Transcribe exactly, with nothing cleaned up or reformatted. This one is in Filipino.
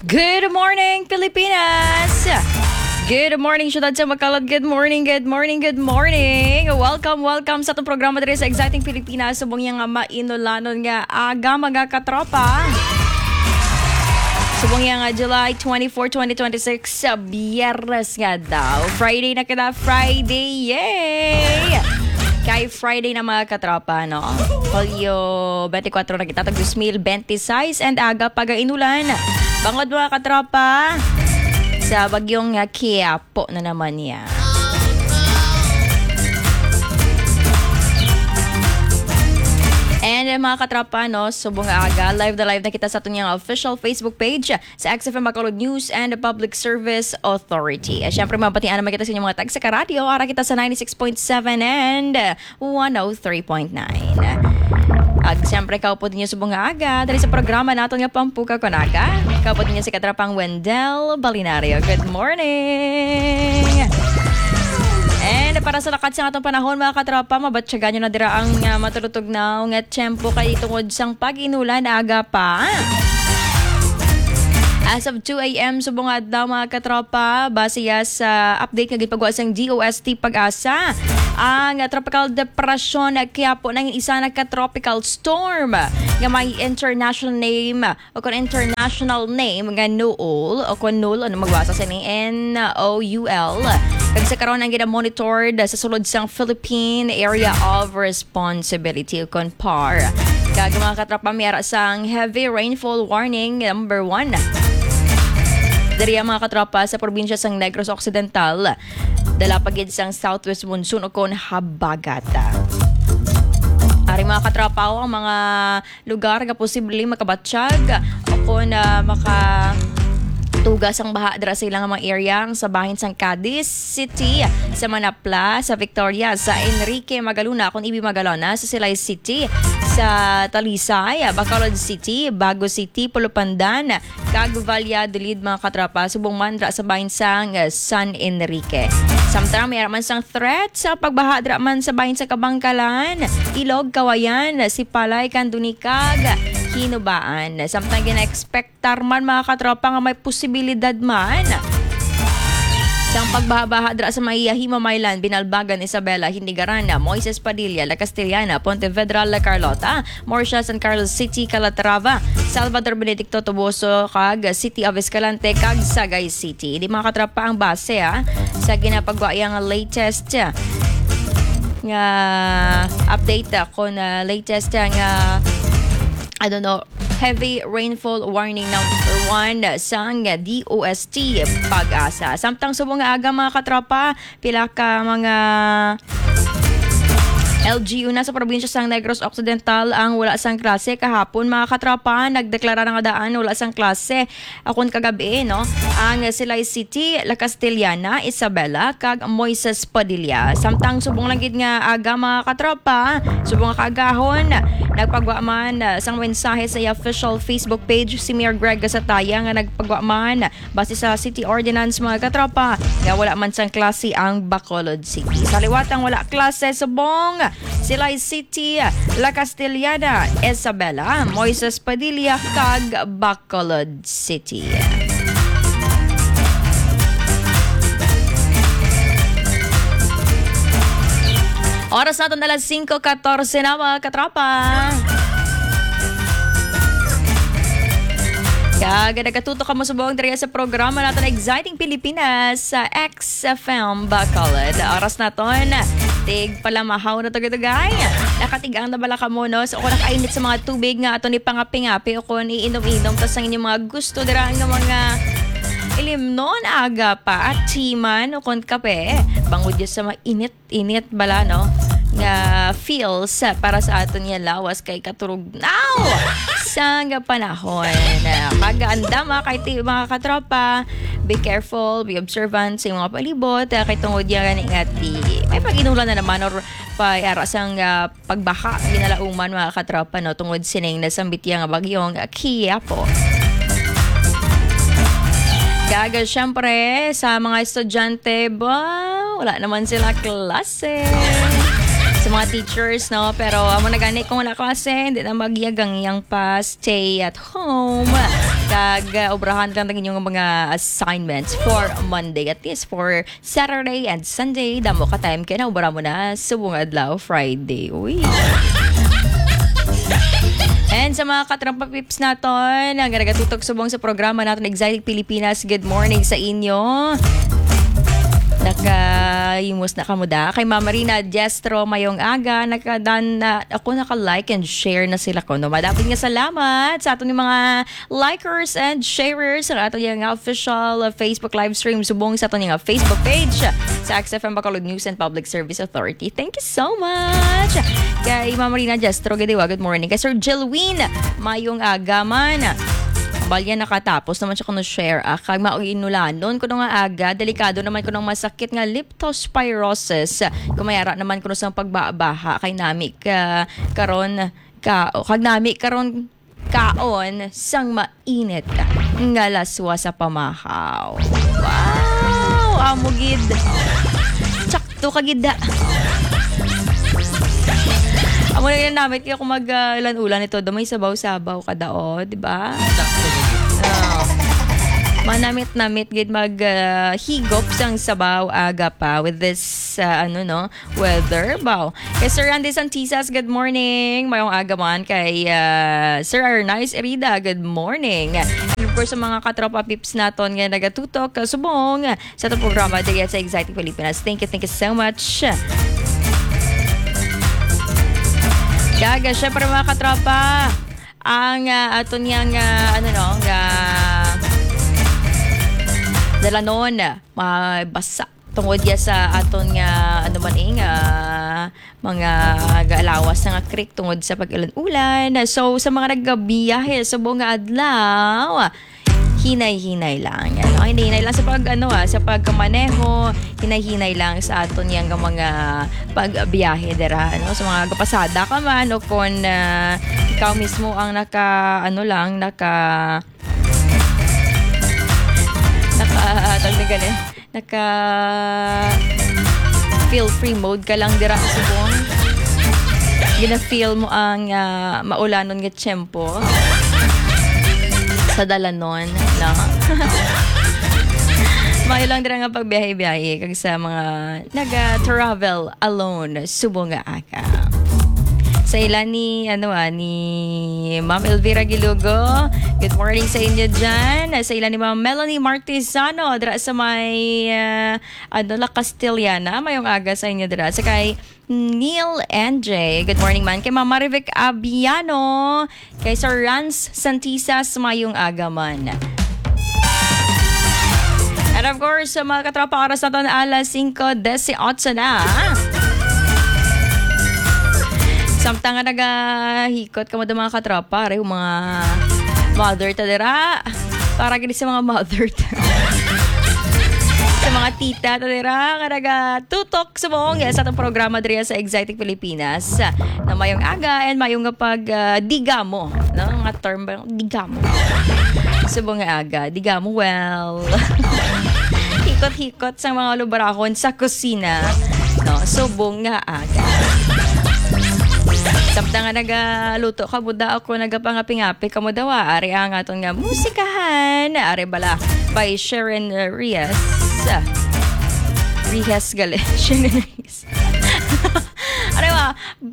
Good morning, Pilipinas! Good morning, syudad sa Bacolod. Good morning, good morning, good morning. Welcome, welcome sa itong programa dito sa Exciting Pilipinas. Subong yung nga mainulanon nga aga mga katropa. Subong yung nga July twenty-fourth, twenty twenty-six, sa biyernes nga daw. Friday na kita, Friday, yay! Kay Friday na mga katropa, no? Hulyo twenty-four na kita, tag two thousand twenty-six, and aga pag-inulan. Bangod mga katropa, sa bagyong uh, Quiapo na naman niya. And uh, mga katrapa, no, subong aga, live na live na kita sa itong official Facebook page sa X F M Bacolod News and Public Service Authority. Uh, Siyempre, mapatian naman kita sa inyong mga tag sa ka-radio. Ara kita sa ninety-six point seven and uh, one oh three point nine. At siyempre, kaupo din niyo subong aga dali sa programa natin nga Pampuka Konaga. Kaupo din niyo si katrapang Wendell Balinario. Good morning! And para sa lakat sa atong panahon mga katropa, mabatsagan nyo na dira ang uh, matulutog na nga tiyempo kay tungod sang pag-inulan aga pa. As of two a.m. subong adlaw mga katropa, base sa update nga gipagawa sang D O S T Pag-asa, ang uh, tropical depression uh, kaya po nang isa na ka-tropical storm nga may international name o kung international name nga Nool o kung Nool, ano magbasa sa ni N O U L. Kag sa karon ang gina-monitored sa sulod sang Philippine Area of Responsibility o kung P A R. Kag mga katropa, mayara sang heavy rainfall warning number one. Dari ang mga katropa sa probinsya sang Negros Occidental, dala pagid sang southwest monsoon o kon habagata. Ari mga katropa, ang mga lugar nga posibleng makabatsyag o kon uh, maka tugas ang baha dira sa ilang mga area sa bahin sang Cadiz City, sa Manapla, sa Victoria, sa Enrique Magaluna, kung Ibi Magalona, sa Silay City, sa Talisay, Bacolod City, Bago City, Pulupandan, kag Valladolid mga katrapa, subong mandra sa bahin sang San Enrique. Samtang may man sang threat sa pagbaha dira man sa bahin sa Kabangkalan, Ilog, Kawayan, Sipalay, Kandunikag, Hinubaan. Samtang gina-expectar man mga katropa nga may posibilidad man sang pagbaha-baha dira sa Maiyahima, Maylan, Binalbagan, Isabela, Hindigarana, Moises Padilla, La Castellana, Pontevedra, La Carlota, Morsha, San Carlos City, Calatrava, Salvador Benedicto, Toboso, kag City of Escalante, kag Sagay City. Di mga katropa ang base ha, sa ginapagwayang latest nga update ko na latest nga I don't know, heavy rainfall warning number one sang D O S T Pag-asa. Samtang subong nga aga mga katropa, pila ka mga L G U na sa probinsya sang Negros Occidental ang wala sang klase kahapon mga katropa, nagdeklara nga daan wala sang klase akon kagabi, no, ang Silay City, La Castellana, Isabela, kag Moises Padilla. Samtang subong lang gid nga aga mga katropa, subong nga kaagahon nagpagwa man uh, sang mensahe sa official Facebook page si Mayor Greg Gasataya nga nagpagwa man base sa City Ordinance mga katropa nga wala man sang klase ang Bacolod City. Sa liwatang wala klase subong Silay City, La Castellana, Isabela, Moises Padilla, kag Bacolod City. Oras natin alas cinco fourteen na mga katropa. Kag nagkatuto ka mo subong diri sa programa natin Exciting Pilipinas sa X F M Bacolod. Oras naton tig palamahaw na tagad-tagay. Nakatigang na bala ka mo, no? So, kung nakainit sa mga tubig nga ato ni pangapi-ngapi o kung iinom-inom tas ang inyong mga gusto dira nga mga ilimnon aga pa at timan o kung kape. Bangod yun sa mainit-init bala, no? Nga feels para sa aton yan lawas kay katurog now sa nga panahon. Kagaanda mga kay mga katropa, be careful, be observant sa mga palibot kay tungod yan nga ti may pag-inulan na naman or pa arasang uh, pagbaha ginalauman mga katropa, no, tungod sining nasambit yang bagyong Quiapo. Gaga syempre sa mga estudyante ba wala naman sila klase. sa mga teachers, no? Pero amo na gani kung wala klase, hindi na magyagang yang pa stay at home. Kag uh, obrahan lang ng inyong mga assignments for Monday. At least for Saturday and Sunday, damo ka time kaya na obra mo na subong adlaw Friday. Uy. And sa mga katrampa pips naton, ang nagatutok subong sa programa natin Exciting Pilipinas, good morning sa inyo. Nakayimos na kamuda. Kay Mama Rina Diestro, mayong aga. Nakadan na, ako naka-like and share na sila ko. No? Madapit nga salamat sa ating mga likers and sharers sa ating yung official Facebook live stream. Subong sa ating yung Facebook page sa X F M Bacolod News and Public Service Authority. Thank you so much. Kay Mama Rina Diestro, good morning. Kay Sir Jilwin, mayong aga man. Balya nakatapos naman siya ko share ah, kag mauinulanon ko nga aga, delikado naman ko ng masakit nga leptospirosis. Kumayara naman ko sa pagbabaha kay nami ka karon ka kag nami karon kaon sang mainit nga laswa sa pamahaw. Wow, amo gid. Tsakto kagid. Amo na ginamit kaya kung mag-ulan-ulan ito, damay sabaw-sabaw kada o, di ba? Oh. Manamit-namit gid mag-higop uh, sang sabaw aga pa with this, uh, ano no, weather. Bow. Kay Sir Andy Santisas, good morning. Mayong aga man kay uh, Sir Arnaiz Erida, good morning. And of course, sa mga katropa pips naton nga nagatutok, subong sa itong programa dahil sa Exciting Pilipinas. Thank you, thank you so much. Gaga, syempre mga katropa, ang uh, ato niyang, uh, ano no, uh, dalanon, mabasa. Tungod ya sa aton nga, ano man eh, uh, mga gaalawas na nga creek tungod sa pag-ulan-ulan. So, sa mga nagbiyahe sa buong adlaw, hinay-hinay lang. Ano, hinay-hinay lang sa pag ano ah, sa pagmaneho, hinay-hinay lang sa aton yang mga pagbiyahe dira ano, sa mga kapasada ka man o kung uh, ikaw mismo ang naka ano lang naka naka tawag na ganun, naka feel free mode ka lang dira sa buong gina-feel mo ang uh, maulanon nga tiyempo sa dalanon lang. Mayo lang dira nga pagbiyahe-biyahe kag sa mga naga-travel alone subong nga aga. Sa ilan ni ano ah, ni Ma'am Elvira Gilugo, good morning sa inyo dyan. Sa ilan ni Ma'am Melanie Martizano dira sa may uh, ano la Castellana, mayong aga sa inyo dira. Sa kay Neil N J, good morning man. Kay Ma'am Marivic Abiano, kay Sir Rans Santisas, mayong aga man. And of course, sa mga katropa, oras na ito na alas singko eighteen na. Samtang nga nagahikot ka mo mga katropa, rin mga mother ta dira. Para gini sa mga mother ta. Sa mga tita ta dira, kanaga tutok sa buong sa itong programa dira sa Exciting Pilipinas. Na mayong aga and mayong pag uh, digamo. No? Nga term ba? Digamo. Sa buong aga. Digamo well. Hikot-hikot sa mga lubarakon sa kusina. No? Subong nga aga. Samtang nga nagaluto ka buda ako nagapangaping-api ka mo dawa. Ari ang aton nga musikahan. Ari bala by Sharon Rias. Rias gali. Sharon Rias. Ari ba?